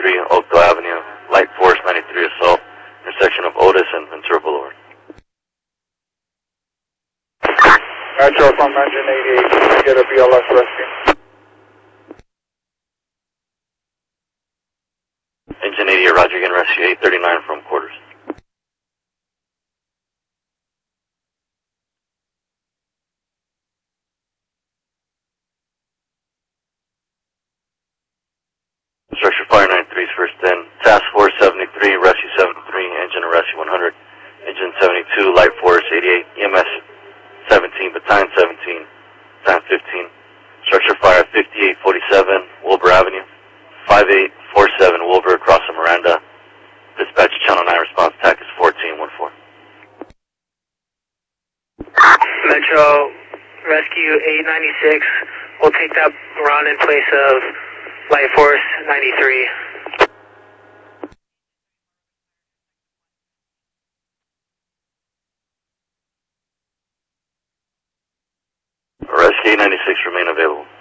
93, Oakville Avenue, Light Force 93 assault, intersection of Otis and Ventura Boulevard. Metro from Engine 88, get a BLS rescue. Engine 88, roger, again, rescue 839 from quarters. Structure Fire 93 is first in. Task Force 73, Rescue 73, Engine and Rescue 100. Engine 72, Light Force 88, EMS 17, Battalion 17, Battalion 15. Structure Fire 5847, Wilbur Avenue. 5847, Wilbur, across the Miranda. Dispatch Channel 9, response attack is 1414. Metro Rescue 896, we'll take that round in place of Light Force 93. Rescue 896 remain available.